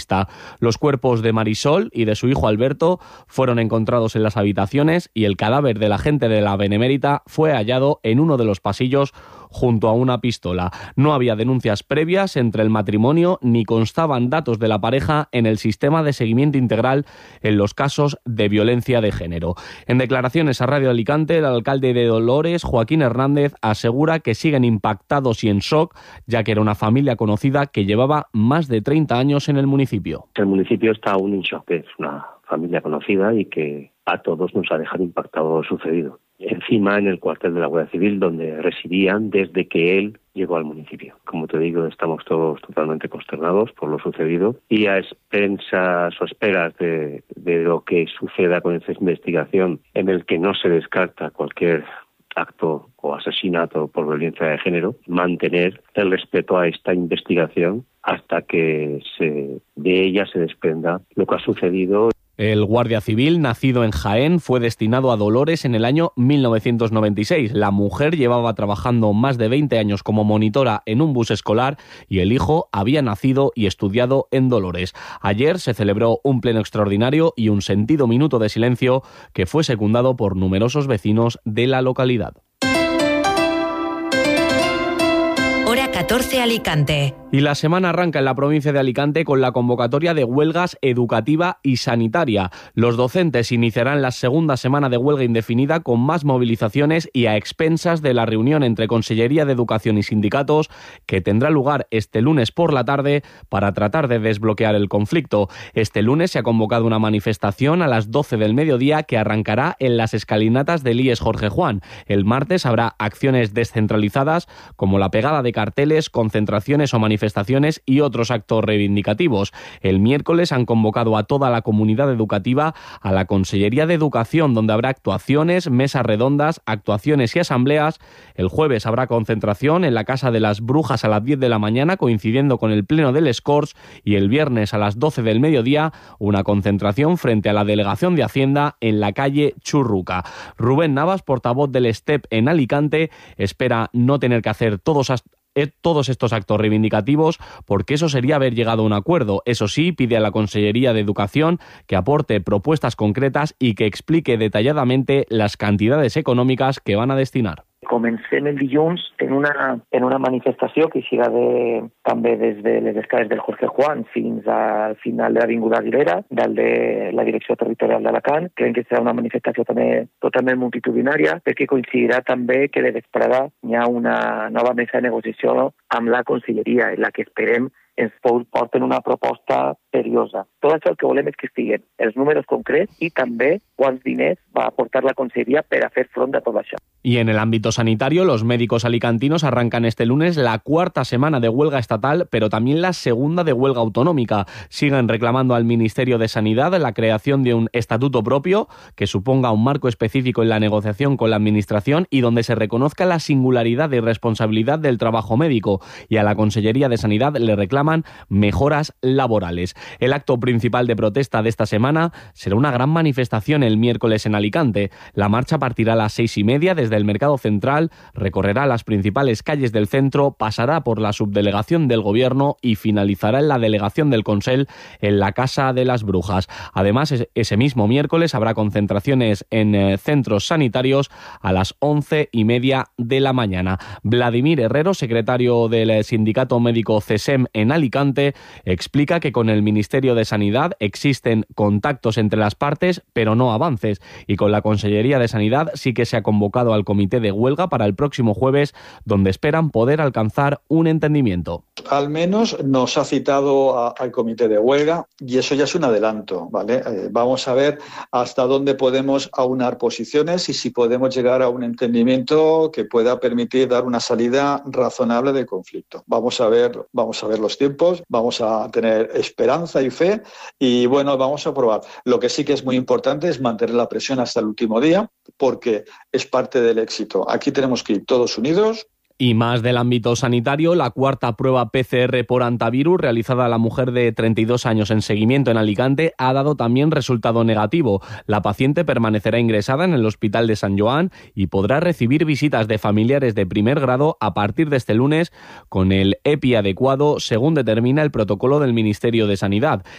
pista. Los cuerpos de Marisol y de su hijo Alberto fueron encontrados en las habitaciones y el cadáver del agente de la Benemérita fue hallado en uno de los pasillos junto a una pistola. No había denuncias previas entre el matrimonio ni constaban datos de la pareja en el sistema de seguimiento integral en los casos de violencia de género. En declaraciones a Radio Alicante, el alcalde de Dolores, Joaquín Hernández, asegura que siguen impactados y en shock, ya que era una familia conocida que llevaba más de 30 años en el municipio. El municipio está aún en shock, es una familia conocida y que a todos nos ha dejado impactado lo sucedido. Encima en el cuartel de la Guardia Civil, donde residían desde que él llegó al municipio. Como te digo, estamos todos totalmente consternados por lo sucedido y a expensas o esperas de lo que suceda con esta investigación, en el que no se descarta cualquier acto o asesinato por violencia de género, mantener el respeto a esta investigación hasta que de ella se desprenda lo que ha sucedido. El guardia civil, nacido en Jaén, fue destinado a Dolores en el año 1996. La mujer llevaba trabajando más de 20 años como monitora en un bus escolar y el hijo había nacido y estudiado en Dolores. Ayer se celebró un pleno extraordinario y un sentido minuto de silencio que fue secundado por numerosos vecinos de la localidad. Hora 14 Alicante. Y la semana arranca en la provincia de Alicante con la convocatoria de huelgas educativa y sanitaria. Los docentes iniciarán la segunda semana de huelga indefinida con más movilizaciones y a expensas de la reunión entre Consellería de Educación y sindicatos que tendrá lugar este lunes por la tarde para tratar de desbloquear el conflicto. Este lunes se ha convocado una manifestación a las 12 del mediodía que arrancará en las escalinatas del IES Jorge Juan. El martes habrá acciones descentralizadas como la pegada de carteles, concentraciones o manifestaciones y otros actos reivindicativos. El miércoles han convocado a toda la comunidad educativa a la Consellería de Educación, donde habrá actuaciones, mesas redondas, actuaciones y asambleas. El jueves habrá concentración en la Casa de las Brujas a las 10 de la mañana, coincidiendo con el pleno del Escorts, y el viernes a las 12 del mediodía una concentración frente a la Delegación de Hacienda en la calle Churruca. Rubén Navas, portavoz del STEP en Alicante, espera no tener que hacer todos estos actos reivindicativos porque eso sería haber llegado a un acuerdo. Eso sí, pide a la Consellería de Educación que aporte propuestas concretas y que explique detalladamente las cantidades econòmiques que van a destinar. Comencem el dilluns en una manifestació que serà també des de les escales del Jorge Juan fins al final de l'Avinguda Aguilera, dalt de la Direcció Territorial d'Alacant. Creiem que serà una manifestació també totalment multitudinària perquè coincidirà també que de vesprada hi ha una nova mesa de negociació amb la Conselleria, en la que esperem ens porten una proposta seriosa. Tot això el que volem és que estiguen els números concrets i també quants diners va aportar la Conselleria per a fer front a tot això. Y en el ámbito sanitario, los médicos alicantinos arrancan este lunes la cuarta semana de huelga estatal, pero también la segunda de huelga autonómica. Siguen reclamando al Ministerio de Sanidad la creación de un estatuto propio que suponga un marco específico en la negociación con la Administración y donde se reconozca la singularidad y responsabilidad del trabajo médico. Y a la Consellería de Sanidad le reclaman mejoras laborales. El acto principal de protesta de esta semana será una gran manifestación el miércoles en Alicante. La marcha partirá a las 6:30 desde el Mercado Central, recorrerá las principales calles del centro, pasará por la subdelegación del Gobierno y finalizará en la delegación del Consell en la Casa de las Brujas. Además, ese mismo miércoles habrá concentraciones en centros sanitarios a las 11:30 de la mañana. Vladimir Herrero, secretario del Sindicato Médico CESEM en Alicante, explica que con el Ministerio de Sanidad existen contactos entre las partes, pero no avances, y con la Consellería de Sanidad sí que se ha convocado al comité de huelga para el próximo jueves, donde esperan poder alcanzar un entendimiento. Al menos nos ha citado al comité de huelga y eso ya es un adelanto, ¿vale? Vamos a ver hasta dónde podemos aunar posiciones y si podemos llegar a un entendimiento que pueda permitir dar una salida razonable del conflicto. Vamos a ver los tiempos, vamos a tener esperanza y fe y bueno, vamos a probar. Lo que sí que es muy importante es mantener la presión hasta el último día porque es parte del éxito. Aquí tenemos que ir todos unidos. Y más del ámbito sanitario, la cuarta prueba PCR por antivirus realizada a la mujer de 32 años en seguimiento en Alicante ha dado también resultado negativo. La paciente permanecerá ingresada en el Hospital de Sant Joan y podrá recibir visitas de familiares de primer grado a partir de este lunes con el EPI adecuado según determina el protocolo del Ministerio de Sanidad.